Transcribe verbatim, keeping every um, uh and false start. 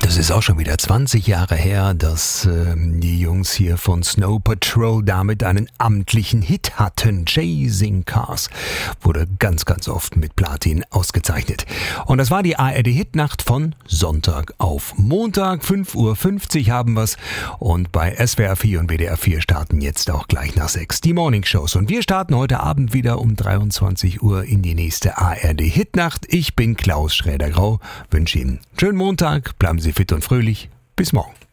Das ist auch schon wieder zwanzig Jahre her, dass äh, die Jungs hier von Snow Patrol damit einen amtlichen Hit hatten. Chasing Cars wurde ganz, ganz oft mit Platin ausgezeichnet. Und das war die A R D-Hitnacht von Sonntag auf Montag. fünf Uhr fünfzig haben wir's. Und bei S W R vier und W D R vier starten jetzt auch gleich nach sechs die Morningshows. Und wir starten heute Abend wieder um dreiundzwanzig Uhr in die nächste A R D-Hitnacht. Ich bin Klaus Schräder-Grau, wünsche Ihnen einen schönen Montag, bleiben Sie fit und fröhlich. Bis morgen.